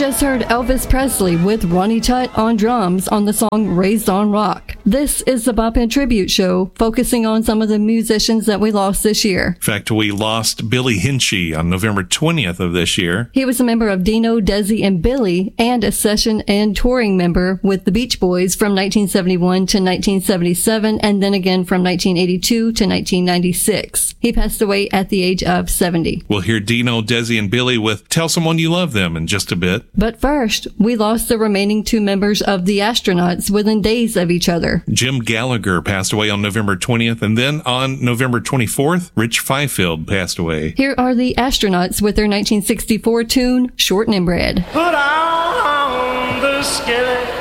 just heard Elvis Presley with Ronnie Tutt on drums on the song Raised on Rock. This is the Bop and Tribute Show, focusing on some of the musicians that we lost this year. In fact, we lost Billy Hinchy on November 20th of this year. He was a member of Dino, Desi, and Billy, and a session and touring member with the Beach Boys from 1971 to 1977, and then again from 1982 to 1996. He passed away at the age of 70. We'll hear Dino, Desi, and Billy with Tell Someone You Love Them in just a bit. But first, we lost the remaining two members of the Astronauts within days of each other. Jim Gallagher passed away on November 20th, and then on November 24th, Rich Fifield passed away. Here are the Astronauts with their 1964 tune, Shortening Bread. Put on the skillet.